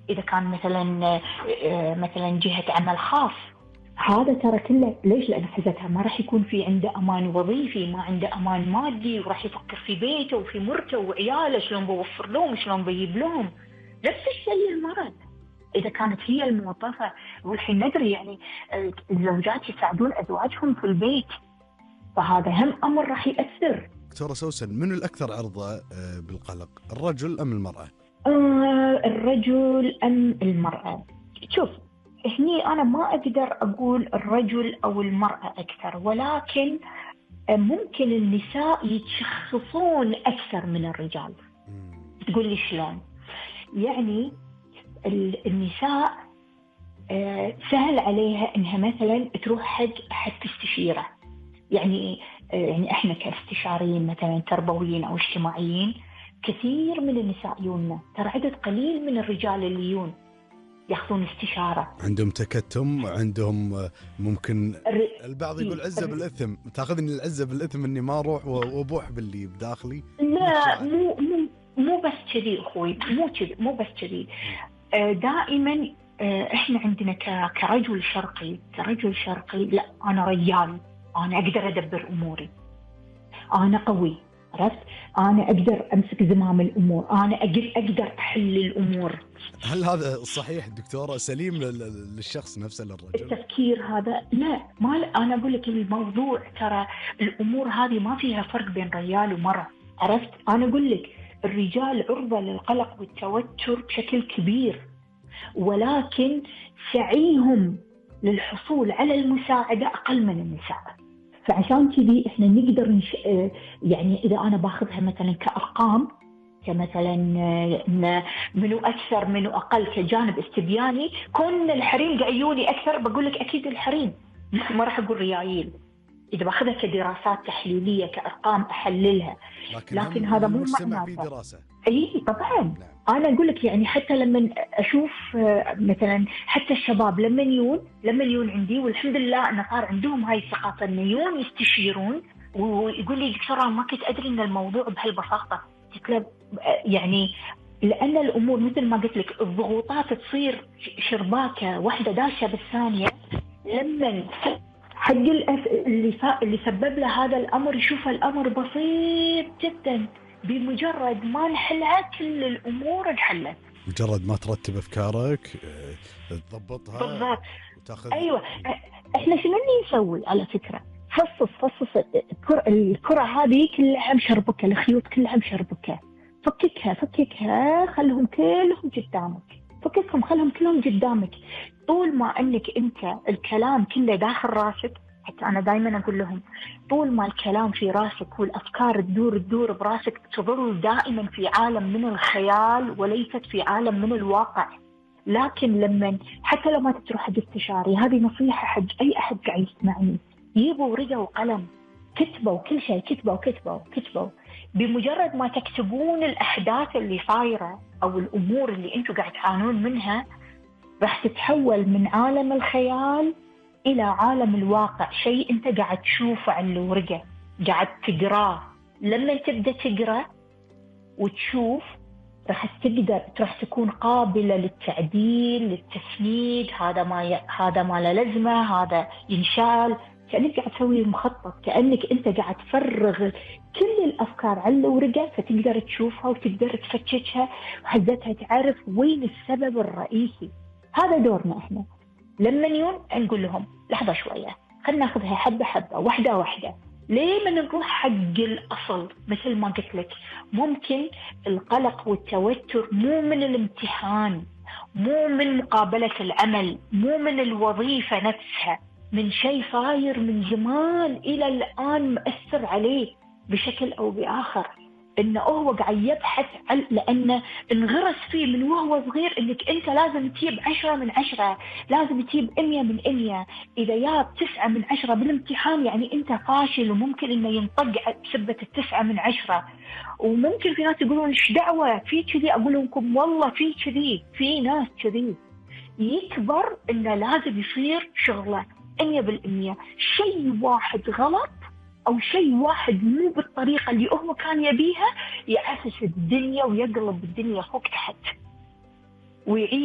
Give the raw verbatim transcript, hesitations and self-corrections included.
إذا كان مثلا مثلا جهة عمل خاص، هذا ترى كله ليش؟ لأن حزتها ما راح يكون في عنده أمان وظيفي، ما عنده أمان مادي، وراح يفكر في بيته وفي مرته وعياله شلون بوفر لهم شلون بجيب لهم. نفس الشيء المرض إذا كانت هي الموظفة. والحين ندري يعني الزوجات يساعدون أزواجهم في البيت، فهذا هم أمر راح يأثر. دكتورة سوسن، من الأكثر عرضة بالقلق، الرجل أم المرأة؟ آه الرجل أم المرأة؟ شوف، هني أنا ما أقدر أقول الرجل أو المرأة أكثر، ولكن ممكن النساء يتشخصون أكثر من الرجال. تقول لي شلون؟ يعني النساء سهل عليها إنها مثلا تروح حق أحد تستشيره. يعني يعني إحنا كاستشاريين مثلا تربويين أو اجتماعيين، كثير من النساء يوننا، ترى عدد قليل من الرجال اللي يون ياخذون استشارة. عندهم تكتم، عندهم ممكن البعض يقول عزة بالإثم، تاخذني العزة بالإثم إني ما أروح وأبوح باللي بداخلي. لا مو مو مو بس كذي أخوي، مو كذي، مو بس كذي. دائما إحنا عندنا كرجل شرقي، كرجل شرقي لا أنا رجال، أنا أقدر أدبر أموري، أنا قوي، عرفت؟ أنا أقدر أمسك زمام الأمور، أنا أقدر أحل الأمور. هل هذا صحيح دكتورة؟ سليم للشخص نفسه للرجل التفكير هذا؟ لا، ما أنا أقول لك الموضوع ترى الأمور هذه ما فيها فرق بين رجال ومرأة، عرفت؟ أنا أقول لك الرجال عرضة للقلق والتوتر بشكل كبير، ولكن سعيهم للحصول على المساعدة أقل من النساء. فعشان كذي إحنا نقدر نش... يعني إذا أنا باخذها مثلا كأرقام، كمثلا منو أكثر منو أقل كجانب استبياني، كون الحريم قعيوني أكثر بقول لك أكيد الحريم، ما راح أقول ريايل. إذا باخذها كدراسات تحليلية كأرقام أحللها، لكن, لكن هذا مو معناته. أي طبعا. نعم. أنا أقول لك يعني حتى لما أشوف مثلا حتى الشباب لما يون لما يون عندي، والحمد لله أن صار عندهم هاي الثقافة إن يون يستشيرون ويقول لي دكتورة ما كنت أدري إن الموضوع بهالبساطة. يعني لأن الأمور مثل ما قلت لك الضغوطات تصير شرباكة واحدة داشة بالثانية، لما حق اللي اللي سبب له هذا الأمر يشوف الأمر بسيط جدا، بمجرد ما نحلها كل الأمور انحلت. مجرد ما ترتب أفكارك تضبطها بالضبط. وتاخذ. أيوة، إحنا شنو اللي نسوي على فكرة؟ فصص فصص الكرة, الكرة هذه كلها مشربكة، الخيوط كلها مشربكة، فككها فككها خلهم كلهم قدامك، فككهم خلهم كلهم قدامك. طول ما أنك أنت الكلام كله داخل راسك، حتى أنا دائما أقول لهم طول ما الكلام في راسك والأفكار تدور تدور براسك، تظل دائما في عالم من الخيال وليست في عالم من الواقع. لكن لما حتى لو ما تروح حق استشاري، هذه نصيحة حق أي أحد قاعد يسمعني، يجيبوا ورقة وقلم، كتبوا كل شيء، كتبوا كتبوا كتبوا بمجرد ما تكتبون الأحداث اللي صايرة أو الأمور اللي أنتوا قاعد تعانون منها، راح تتحول من عالم الخيال إلى عالم الواقع، شيء أنت قاعد تشوفه على الورقة، قاعد تقراه. لما تبدأ تقرأ وتشوف راح تقدر راح تكون قابلة للتعديل، للتسنيد، هذا ما ي... هذا ما له لازمة، هذا ينشال. كأنك قاعد تسوي مخطط، كأنك أنت قاعد تفرغ كل الأفكار على الورقة، فتقدر تشوفها وتقدر تفككها وحزتها، تعرف وين السبب الرئيسي. هذا دورنا إحنا. لما نيون نقول لهم لحظة شوية، خلنا ناخذها حبة حبة، واحدة واحدة. ليه ما نروح حق الأصل؟ مثل ما قلت لك، ممكن القلق والتوتر مو من الامتحان، مو من مقابلة العمل، مو من الوظيفة نفسها، من شيء صاير من زمان إلى الآن مؤثر عليه بشكل أو بآخر، إنه هو قاعد يبحث عن، لأنه انغرس فيه من وهو صغير إنك أنت لازم تجيب عشرة من عشرة، لازم تجيب إمية من إمية. إذا جاب تسعة من عشرة بالامتحان يعني أنت فاشل، وممكن إنه ينطق بسبة التسعة من عشرة. وممكن في ناس يقولون إيش دعوة في كذي، أقول لكم والله في كذي، في ناس كذي يكبر إنه لازم يصير شغله إمية بالإمية. شيء واحد غلط أو شيء واحد مو بالطريقة اللي هو كان يبيها، يعفس الدنيا ويقلب الدنيا فوق تحت ويعيش